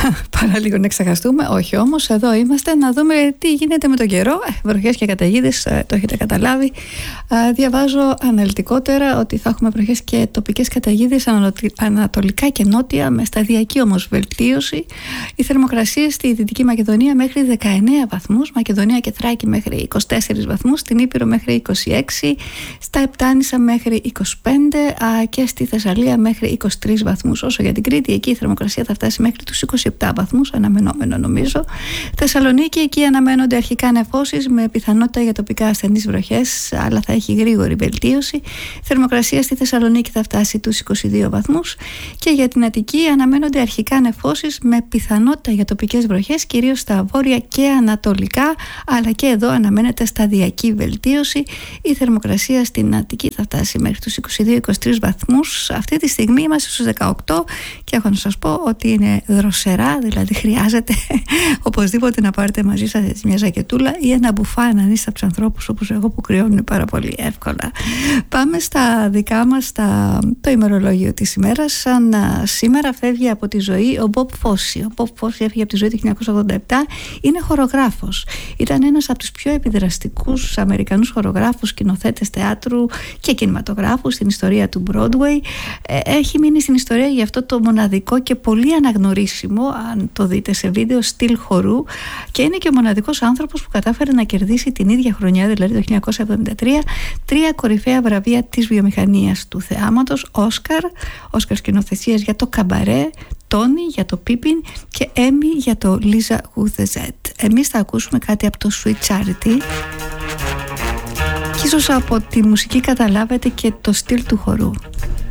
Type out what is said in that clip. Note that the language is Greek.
παραλίγο να ξεχαστούμε. Όχι όμως, εδώ είμαστε να δούμε τι γίνεται με τον καιρό. Βροχές και καταιγίδες, το έχετε καταλάβει. Διαβάζω αναλυτικότερα ότι θα έχουμε βροχές και τοπικές καταιγίδες ανατολικά και νότια, με σταδιακή όμως βελτίωση. Η θερμοκρασία στη Δυτική Μακεδονία μέχρι 19 βαθμούς, Μακεδονία και Θράκη μέχρι 24 βαθμούς, στην Ήπειρο μέχρι 26, στα Επτάνησα μέχρι 25 και στη Θεσσαλία μέχρι 23 βαθμούς. Όσο για την Κρήτη, εκεί η θερμοκρασία θα φτάσει μέχρι τους 27 βαθμούς, αναμενόμενο νομίζω. Θεσσαλονίκη, εκεί αναμένονται αρχικά νεφώσεις με πιθανότητα για τοπικά ασθενείς βροχές, αλλά θα έχει γρήγορη βελτίωση. Η θερμοκρασία στη Θεσσαλονίκη θα φτάσει τους 22 βαθμούς και για την Αττική αναμένονται αρχικά νεφώσεις με πιθανότητα για τοπικές βροχές, κυρίως στα βόρεια και ανατολικά, αλλά και εδώ αναμένεται σταδιακή βελτίωση. Η θερμοκρασία στην Αττική θα φτάσει μέχρι τους 22-23 βαθμούς. Αυτή τη στιγμή είμαστε στους 18 και έχω να σας πω ότι είναι δροσερά, δηλαδή χρειάζεται οπωσδήποτε να πάρετε μαζί σας μια ζακετούλα ή ένα μπουφάν αν είστε από τους ανθρώπους όπως εγώ που κρυώνουν πάρα πολύ εύκολα. Πάμε στα δικά μας, το ημερολόγιο της ημέρας. Σαν σήμερα φεύγει από τη ζωή ο Μπομπ Φόσι. Ο Μπομπ Φόσι έφυγε από τη ζωή το 1987. Είναι χορογράφος. Ήταν ένας από τους πιο επιδραστικούς Αμερικανούς χορογράφους, σκηνοθέτες θεάτρου και κινηματογράφου στην ιστορία του Broadway. Έχει μείνει στην ιστορία για αυτό το μοναδικό και πολύ αναγνωρίσιμο, αν το δείτε σε βίντεο, στυλ χορού, και είναι και ο μοναδικός άνθρωπος που κατάφερε να κερδίσει την ίδια χρονιά, δηλαδή το 1973, 3 κορυφαία βραβεία της βιομηχανίας του θεάματος: Όσκαρ σκηνοθεσίας για το Καμπαρέ, Τόνι για το Πίπιν και Έμι για το Λίζα with the Z. Εμείς θα ακούσουμε κάτι από το Sweet Charity και ίσως από τη μουσική καταλάβετε και το στυλ του χορού.